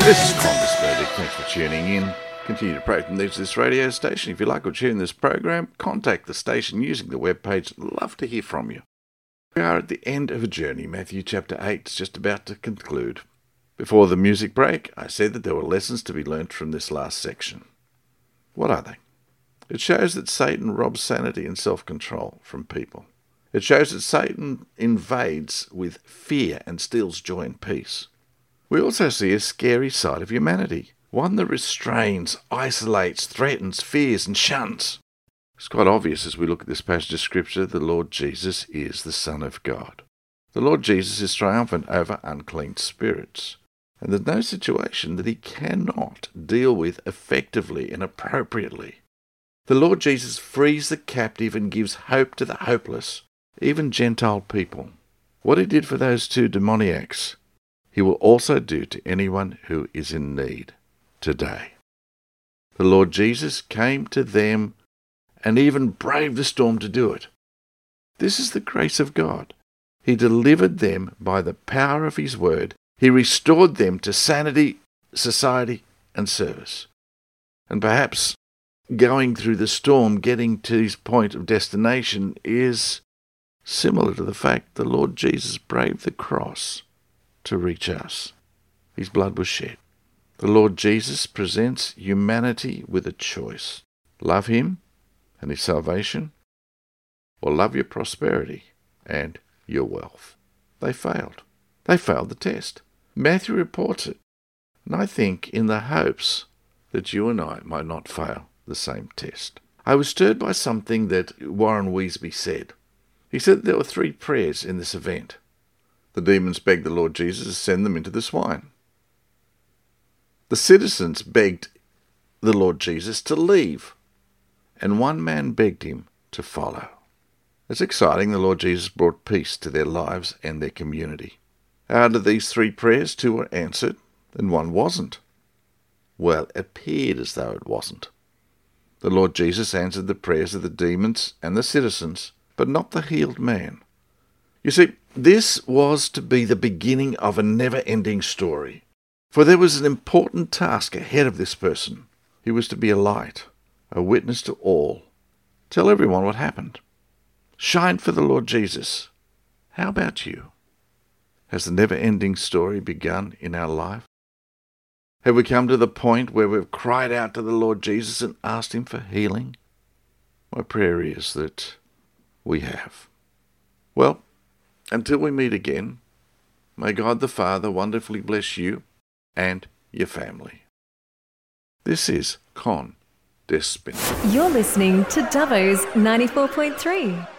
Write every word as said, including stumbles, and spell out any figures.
This is Qantas Verdict. Thanks for tuning in. Continue to pray from this radio station. If you like what you hear in this program, contact the station using the webpage. Love to hear from you. We are at the end of a journey. Matthew chapter eight is just about to conclude. Before the music break, I said that there were lessons to be learnt from this last section. What are they? It shows that Satan robs sanity and self-control from people. It shows that Satan invades with fear and steals joy and peace. We also see a scary side of humanity, one that restrains, isolates, threatens, fears and shuns. It's quite obvious as we look at this passage of Scripture, the Lord Jesus is the Son of God. The Lord Jesus is triumphant over unclean spirits, and there's no situation that he cannot deal with effectively and appropriately. The Lord Jesus frees the captive and gives hope to the hopeless, even Gentile people. What he did for those two demoniacs, he will also do to anyone who is in need today. The Lord Jesus came to them and even braved the storm to do it. This is the grace of God. He delivered them by the power of his word. He restored them to sanity, society, and service. And perhaps going through the storm, getting to his point of destination, is similar to the fact the Lord Jesus braved the cross to reach us. His blood was shed. The Lord Jesus presents humanity with a choice. Love him and his salvation, or love your prosperity and your wealth. They failed. They failed the test. Matthew reports it, and I think in the hopes that you and I might not fail the same test. I was stirred by something that Warren Wiersbe said. He said that there were three prayers in this event. The demons begged the Lord Jesus to send them into the swine. The citizens begged the Lord Jesus to leave, and one man begged him to follow. It's exciting. The Lord Jesus brought peace to their lives and their community. Out of these three prayers, two were answered, and one wasn't. Well, it appeared as though it wasn't. The Lord Jesus answered the prayers of the demons and the citizens, but not the healed man. You see, this was to be the beginning of a never-ending story, for there was an important task ahead of this person. He was to be a light, a witness to all. Tell everyone what happened. Shine for the Lord Jesus. How about you? Has the never-ending story begun in our life? Have we come to the point where we've cried out to the Lord Jesus and asked him for healing? My prayer is that we have. Well, until we meet again, may God the Father wonderfully bless you and your family. This is Con Despin. You're listening to Dubbo's ninety-four point three.